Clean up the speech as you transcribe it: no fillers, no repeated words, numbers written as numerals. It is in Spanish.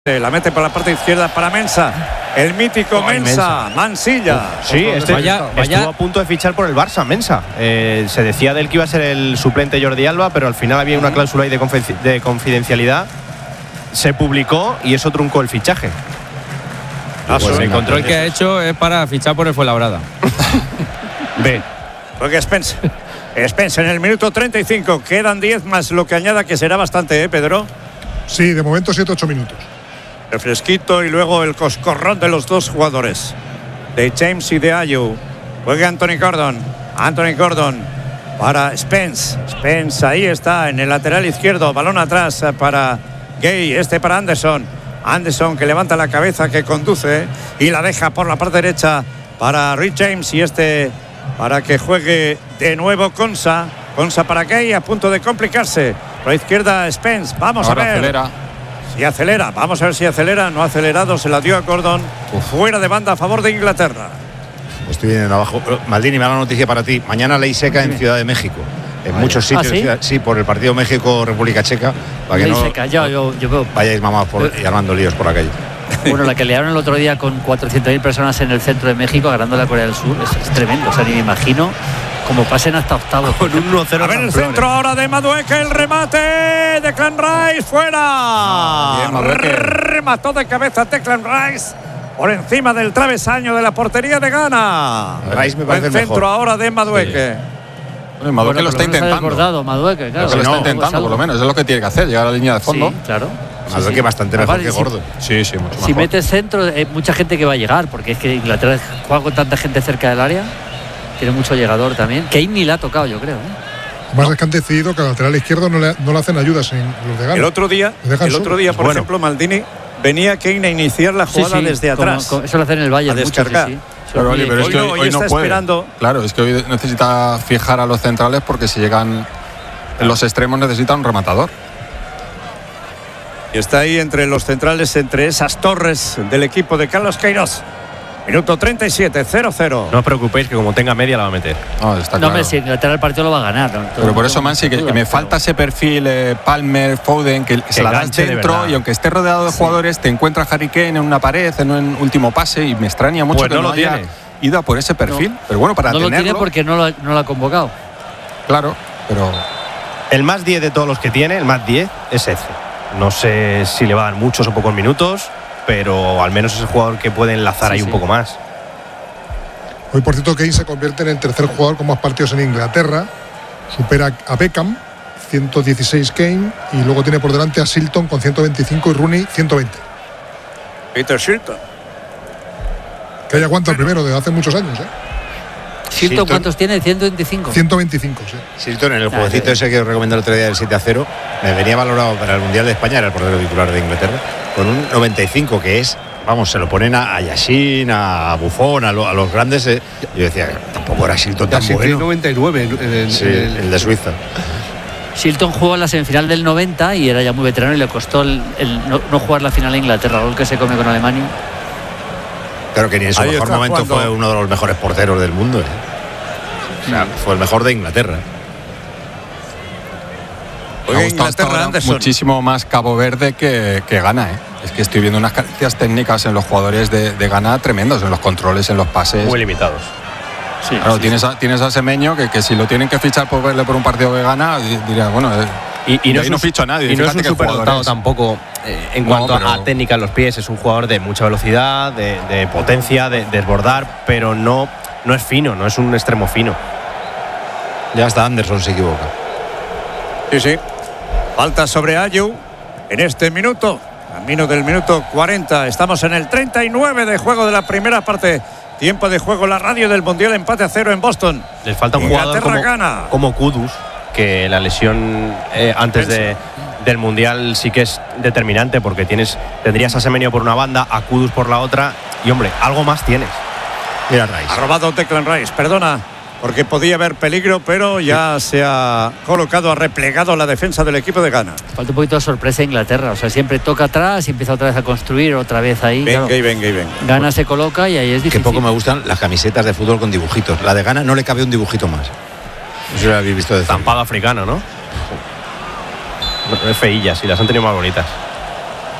La mete por la parte izquierda para Mensah. El mítico Mensah, Mansilla. Sí, estuvo a punto de fichar por el Barça, Mensah. Se decía de él que iba a ser el suplente Jordi Alba, pero al final había una cláusula ahí de confidencialidad. Se publicó y eso truncó el fichaje. El control que ha hecho es para fichar por el Fuenlabrada. Ve. Porque Spencer en el minuto 35. Quedan 10 más lo que añada, que será bastante, Pedro. Sí, de momento 7-8 minutos. El fresquito y luego el coscorrón de los dos jugadores, de James y de Ayew. Juega Anthony Gordon para Spence. Ahí está en el lateral izquierdo. Balón atrás para Gay. Para Anderson que levanta la cabeza, que conduce y la deja por la parte derecha para Rich James. Y para que juegue de nuevo Konsa para Gay, a punto de complicarse. Por la izquierda Spence. Vamos a ver. Acelera. Si acelera, vamos a ver si acelera. No ha acelerado, se la dio a Gordon. Fuera de banda a favor de Inglaterra. Estoy bien abajo. Maldini, me da la noticia para ti. Mañana ley seca en Ciudad de México. En muchos sitios. ¿Sí? Por el partido México-República Checa. Para que ley no seca, yo veo. Vayáis mamás y armando líos por la calle. Bueno, la que liaron el otro día con 400.000 personas en el centro de México, ganando a Corea del Sur, es tremendo. O sea, ni me imagino como pasen hasta octavos. Con un 1-0. A ver el centro ahora de Madueke, el remate de Declan Rice, fuera. Bien, remató de cabeza Declan Rice por encima del travesaño de la portería de Ghana. Rice me parece el centro mejor. ahora de Madueke. Bueno, Madueke lo está intentando. Madueke, claro. Lo está intentando, por lo menos. Es lo que tiene que hacer, llegar a la línea de fondo. Sí, claro. Madueke bastante mejor que Gordon. Sí, mucho mejor. Si metes centro, hay mucha gente que va a llegar, porque es que Inglaterra juega con tanta gente cerca del área. Tiene mucho llegador también. Kane ni le ha tocado, yo creo. Más es que han decidido que al lateral izquierdo no le hacen ayudas en los de Ghana. El otro día, por ejemplo, Maldini, venía Kane a iniciar la jugada desde atrás. Eso lo hacen en el Bayern. A descargar. Claro, pero es que hoy no puede. Esperando. Claro, es que hoy necesita fijar a los centrales, porque si llegan en los extremos necesita un rematador. Y está ahí entre los centrales, entre esas torres del equipo de Carlos Queiroz. Minuto 37, 0-0. No os preocupéis, que como tenga media la va a meter. Está claro. Hombre, si Inglaterra el partido lo va a ganar. Pero por eso, Mansi, que me falta ese perfil Palmer, Foden, que se la da al centro, y aunque esté rodeado de jugadores, te encuentra Harry Kane en una pared, en un último pase, y me extraña mucho que no lo haya ido a por ese perfil. Pero bueno, para tenerlo. No lo tiene porque no lo ha convocado. Claro, pero el más 10 de todos los que tiene, el más 10 es ese. No sé si le va a dar muchos o pocos minutos, pero al menos es el jugador que puede enlazar ahí un poco más. Hoy, por cierto, Kane se convierte en el tercer jugador con más partidos en Inglaterra. Supera a Beckham, 116 Kane, y luego tiene por delante a Shilton con 125 y Rooney 120. Peter Shilton. Que ya aguanta el primero desde hace muchos años, Shilton, ¿cuántos tiene? 125. 125, sí. Shilton, en el jueguecito ese que os recomendé el otro día del 7-0, me venía valorado para el Mundial de España, era el portero titular de Inglaterra, con un 95, que es, vamos, se lo ponen a Yashin, a Buffon, a los grandes. Yo decía, tampoco era Shilton tan bueno. 99 el de Suiza. Shilton jugó en la semifinal del 90 y era ya muy veterano, y le costó el no jugar la final a Inglaterra, el que se come con Alemania. Claro que ni en su mejor momento fue uno de los mejores porteros del mundo. O sea, fue el mejor de Inglaterra. Me ha gustado hasta ahora muchísimo más Cabo Verde que Ghana. Es que estoy viendo unas carencias técnicas en los jugadores de Ghana tremendos, en los controles, en los pases. Muy limitados. Sí, claro, tienes a Semeño que si lo tienen que fichar por verle por un partido de Ghana, diría, bueno, y no ficho a nadie. Y no es un superdotado tampoco en cuanto a técnica en los pies. Es un jugador de mucha velocidad, de potencia, de desbordar, pero no es fino, no es un extremo fino. Ya hasta Anderson se equivoca. Sí. Falta sobre Ayew en este minuto. Camino del minuto 40. Estamos en el 39 de juego de la primera parte. Tiempo de juego, la radio del Mundial, empate a 0 en Boston. Les falta un jugador como Kudus, que la lesión antes del Mundial sí que es determinante, porque tendrías a Semenyo por una banda, a Kudus por la otra, y hombre, algo más tienes. Mira Rice. Ha robado Declan Rice, perdona, porque podía haber peligro, pero ya se ha colocado, ha replegado la defensa del equipo de Ghana. Falta un poquito de sorpresa a Inglaterra, o sea, siempre toca atrás y empieza otra vez a construir, otra vez ahí. Venga. Ghana se coloca y ahí es difícil. Que poco me gustan las camisetas de fútbol con dibujitos. La de Ghana no le cabe un dibujito más. Eso lo habéis visto de estampado africano, ¿no? Es feillas y las han tenido más bonitas.